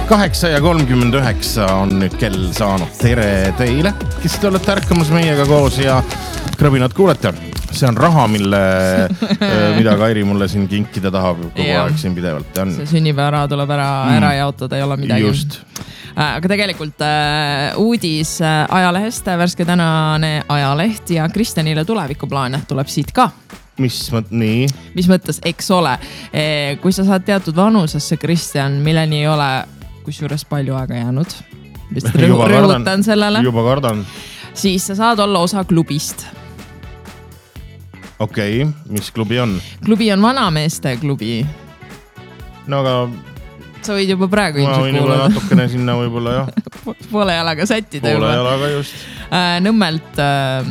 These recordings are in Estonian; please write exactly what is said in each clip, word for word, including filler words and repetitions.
kaheksa ja kolmkümmend üheksa on nüüd kell saanud. Tere teile, kes te olete ärkamas meiega koos ja krõbinat kuulete. See on raha, mille, mida Kairi mulle siin kinkida tahab kogu ja. aeg siin pidevalt. On. See sünnipäevaraha tuleb ära, mm. ära jaotada, ei ole midagi. Just. Aga tegelikult äh, uudis äh, ajalehest, värske tänane ajaleht ja Kristjanile tulevikuplaane tuleb siit ka. Mis mõt, nii? Mis mõttes, eks ole. E, kui sa saad teatud vanusesse, Kristjan, milleni ei ole kusjuures palju aega jäänud, vist rõhutan sellele, juba kardan. Siis sa saad olla osa klubist. Okei, okay, mis klubi on? Klubi on vanameeste klubi. No aga... Sa võid juba praegu ilmselt kuulada. Ma võin juba natukene sinna võib-olla, jah. Poole jalaga sättida juba. Poole jalaga just. Nõmmelt äh,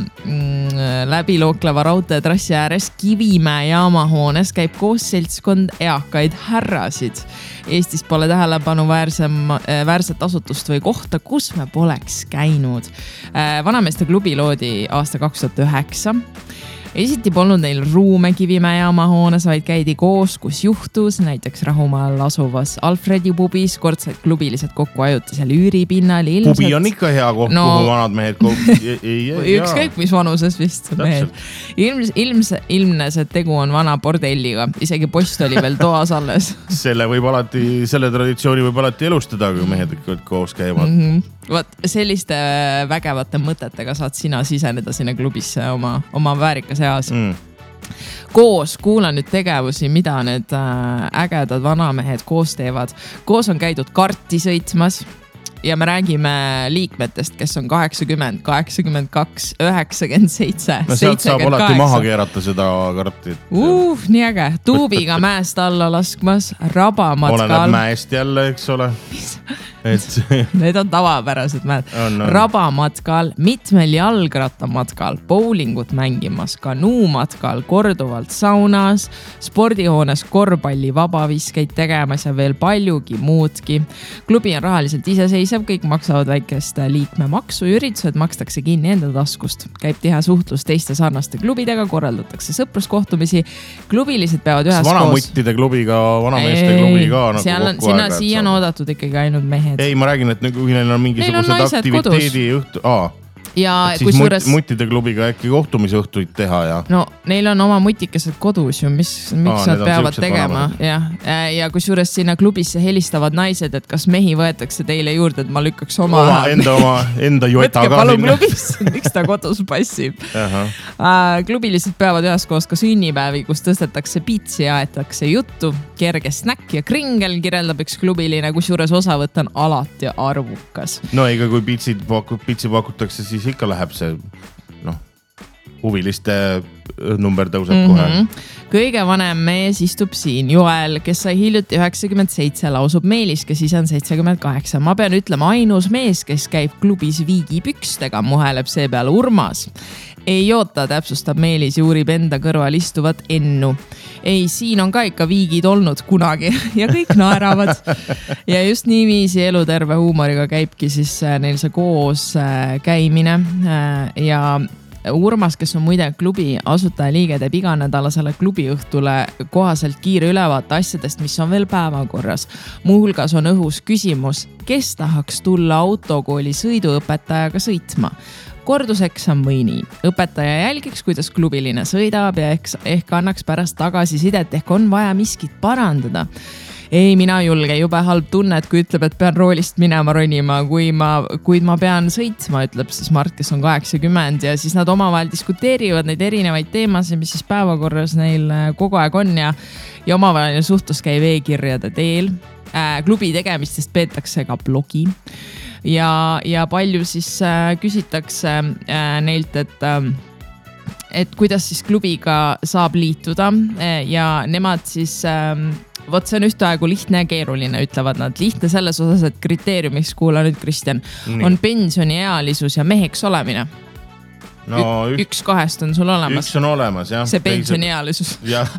läbi lookleva raudteetrassi ääres Kivimäe jaamahoones käib koos seltskond eakaid härrasid. Eestis pole tähelepanu väärsem, väärset asutust või kohta, kus me poleks käinud. Äh, vanameeste klubi loodi aasta kaks tuhat üheksa. Esiti polnud neil ruume Kivimäe jaamahoones, vaid käidi koos, kus juhtus näiteks Rahumaal asuvas Alfredi pubis, kordsed klubilised kokku ajutisel üüripinnal. Ilmselt... Pubi on ikka hea koht, no, kuhu vanad mehed kokku. Üks kõik, mis vanuses vist mehed. Ilms, ilms, ilmnes, et tegu on vana bordelliga. Isegi post oli veel toas alles. Selle, võib alati, selle traditsiooni võib alati elustada, kui mehed koos käivad. Mm-hmm. Vaat, selliste vägevate mõtetega saad sina siseneda sinna klubisse oma, oma väärika seas. Mm. Koos kuulan nüüd tegevusi, mida need ägedad vanamehed koos teevad. Koos on käidud karti sõitmas ja me räägime liikmetest, kes on kaheksakümmend, kaheksakümmend kaks, üheksakümmend seitse, no sealt saab alati maha keerata seda karti. Uh, nii äge. Tuubiga mäest alla laskmas, rabamatkal. Oleneb mäest jälle, eks ole. Et... Need on tavapärased mäed. On, on. Rabamatkal, mitmel jalgrattamatkal, bowlingut mängimas, kanuumatkal, korduvalt saunas, spordihoones korvpalli vabaviskeid tegemas ja veel paljugi muudki. Klubi on rahaliselt iseseisev, kõik maksavad väikest liikmemaksu, üritused makstakse kinni enda taskust. Käib tihe suhtlus teiste sarnaste klubidega, korraldatakse sõpruskohtumisi. Klubilised peavad ühes koos. Vanamuttide klubiga, vanameeste ei, klubi ka. Nagu seal on, sinna, siia on oodatud ikkagi ainult mehed. Ei, ma räägin, et kui neil on mingisugused aktiviteedi õhtu... Aa. Ja siis suures... muttide klubiga äkki kohtumisõhtuid teha ja... No, neil on oma mutikesed kodus ju, mis, miks Aa, nad peavad tegema. Ja, ja kui suures sinna klubisse helistavad naised, et kas mehi võetakse teile juurde, et ma lükkaks oma... oma enda, oma, enda jota ka sinna. Klubis, miks ta kodus passib. Uh, klubilised peavad üheskoos ka sünnipäevi, kus tõstetakse pitsi ja aetakse juttu. Kerge snäkk ja kringel kirjeldab üks klubiline, kus juures osavõtt on alati arvukas. No eiga, kui pitsi, pakut, pitsi pakutakse, siis ikka läheb see, noh, huviliste number tõuseb mm-hmm. kohe. Kõige vanem mees istub siin, Joel, kes sai hiljuti üheksakümmend seitse, lausub Meelis, kes ise on seitsekümmend kaheksa. Ma pean ütlema ainus mees, kes käib klubis viigipükstega, muheleb see peale Urmas. Ei oota, täpsustab Meelis ja uurib enda kõrval istuvat Ennu. Ei, siin on ka ikka viigid olnud kunagi ja kõik naeravad. Ja just niiviisi eluterve huumoriga käibki siis neil see koos käimine ja Urmas, kes on muide klubi asutaja liige, teeb iganädalasele klubiõhtule kohaselt kiire ülevaate asjadest, mis on veel päevakorras. Muuhulgas on õhus küsimus, kes tahaks tulla autokooli sõiduõpetajaga sõitma. Korduseksam või nii. Õpetaja jälgiks, kuidas klubiline sõidab ja ehk, ehk annaks pärast tagasisidet, ehk on vaja miskit parandada. Ei, mina julge, jube halb tunne, et kui ütleb, et pean roolist minema ronima, kui ma, kuid ma pean sõitsma, ütleb siis Mart, kes on kaheksakümmend ja siis nad omavahel diskuteerivad neid erinevaid teemasid, mis siis päevakorras neil kogu aeg on ja, ja omavaheline suhtlus käib e-kirjade teel. Äh, klubi tegemistest peetakse ka blogi ja, ja palju siis äh, küsitakse äh, neilt, et äh, et kuidas siis klubiga saab liituda äh, ja nemad siis äh, Vot see on ühtaegu lihtne ja keeruline, ütlevad nad. Lihtne selles osas, et kriteeriumiks, kuula nüüd Kristjan, on pensioniealisus ja meheks olemine. No, Ük, üks kahest on sul olemas. Üks on olemas, jah. See pensioniealisus. Jah,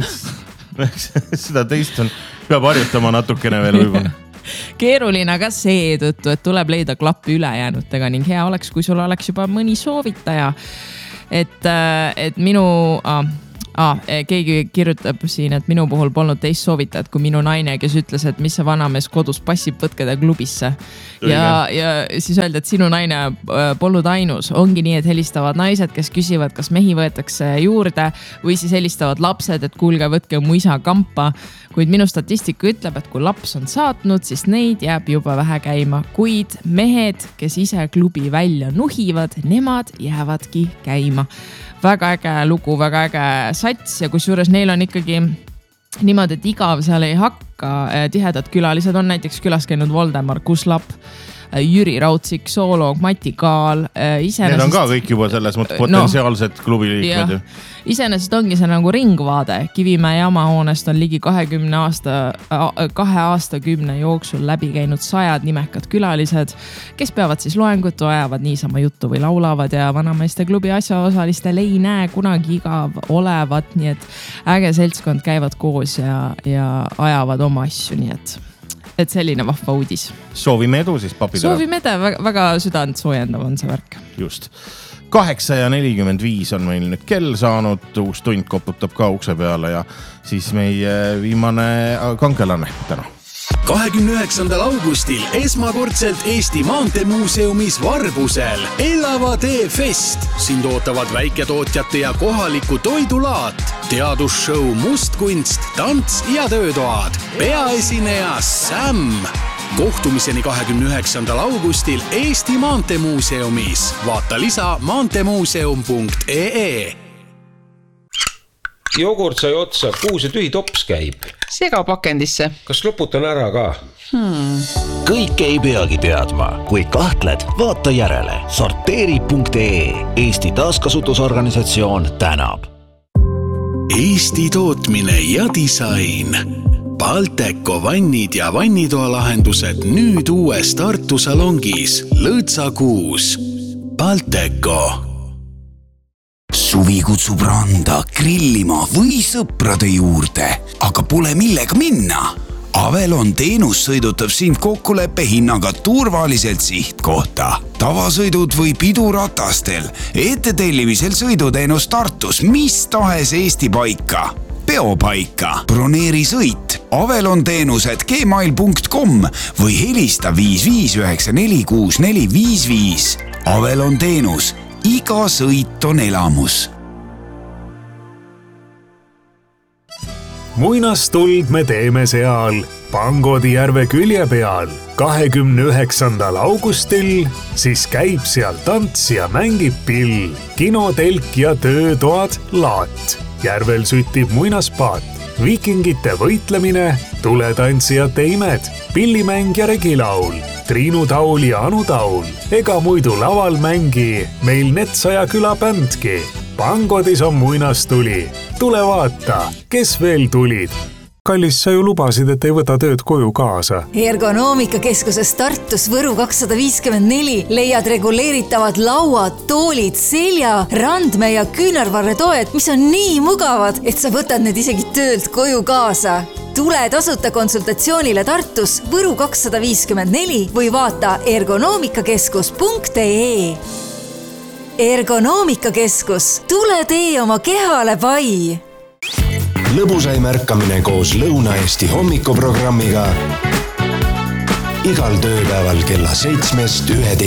seda teist on, peab harjutama natukene veel võibolla. Keeruline aga seetõttu, et tuleb leida klappi ülejäänutega ning hea oleks, kui sul oleks juba mõni soovitaja. Et, et minu... Ah, Ah, keegi kirjutab siin, et minu puhul polnud teist soovitajat kui minu naine, kes ütles, et mis see vanamees kodus passib, võtke ta klubisse. Ja, ja siis öeldi, et sinu naine polnud ainus. Ongi nii, et helistavad naised, kes küsivad, kas mehi võetakse juurde või siis helistavad lapsed, et kuulge, võtke mu isa kampa. Kuid minu statistika ütleb, et kui laps on saatnud, siis neid jääb juba vähe käima. Kuid mehed, kes ise klubi välja nuhivad, nemad jäävadki käima. Väga äge lugu, väga äge sats ja kusjuures neil on ikkagi niimoodi, et igav seal ei hakka. Tihedad külalised on näiteks külas käinud Voldemar Kuslap, Jüri Raudsik, Sooloog, Mati Kaal. Need on ka kõik juba selles mõttes potentsiaalsed no, klubiliikmed. Iseenesest ongi see nagu ringvaade. Kivimäe jamahoonest on ligi kahekümne aasta, kahe aastakümne jooksul läbi käinud sajad nimekad külalised, kes peavad siis loengut, ajavad niisama juttu või laulavad ja vanameeste klubi asjaosalistel ei näe kunagi igav olevat, nii et äge seltskond käivad koos ja, ja ajavad oma asju, nii et et selline vahva uudis. Soovime edu siis papidele. Soovime edu, väga, väga südant soojendav on see värk. Just. kaheksa ja nelikümmend viis on meil nüüd kell saanud, uus tund koputab ka ukse peale ja siis meie viimane kangelane täna. kahekümne üheksandal augustil esmakordselt Eesti Maantemuuseumis Varbusel Elava tee fest. Sind ootavad väiketootjate ja kohaliku toidulaat, teadusshow Mustkunst, tants ja töötoad. Peaesineja Sam. Kohtumiseni kahekümne üheksandal augustil Eesti Maantemuuseumis. Vaata lisa maantemuuseum punkt ee. Jogurt sai otsa, kuhu see tühi tops käib? Sega pakendisse. Kas lõputan ära ka? Hmm. Kõik ei peagi teadma. Kui kahtled, vaata järele. sorteeri punkt ee. Eesti taaskasutusorganisatsioon tänab. Eesti tootmine ja disain. Balteco vannid ja vannitoa lahendused nüüd uues Tartu salongis. Lõõtsa kuus. Balteco. Suvi kutsub randa, grillima või sõprade juurde, aga pole millega minna. Avelon teenus sõidutab sind kokkuleppe hinnaga turvaliselt sihtkohta. Tavasõidud või piduratastel, ettetellimisel sõiduteenus Tartus, mis tahes Eesti paika. Peopaika, broneeri sõit, Avelon teenused gmail punkt com või helista viis viis üheksa neli kuus neli viis viis. Avelon teenus. Iga sõit on elamus. Muinastuld me teeme seal Pangodi järve külje peal kahekümne üheksandal augustil, siis käib seal tants ja mängib pill, kinotelk ja töötoad laat. Järvel süttib muinaspaat, viikingite võitlemine, tuletantsijate imed, pillimäng ja regilaul, Triinu Taul ja Anu Taul, ega muidu laval mängi meil Netsaja küla bändki. Pangodis on muinastuli. Tule vaata, kes veel tulid. Kallis, sa ju lubasid, et ei võta tööd koju kaasa. Ergonoomikakeskuses Tartus Võru kakssada viiskümmend neli leiad reguleeritavad lauad, toolid, selja, randme ja küünarvarretoed, mis on nii mugavad, et sa võtad need isegi töölt koju kaasa. Tule tasuta konsultatsioonile Tartus Võru kakssada viiskümmend neli või vaata ergonoomikakeskus punkt ee. Ergonoomikakeskus, tule tee oma kehale pai! Lõbusai märkamine koos Lõuna-Eesti hommikuprogrammiga igal tööpäeval kella seitsmest üheteistkümneni.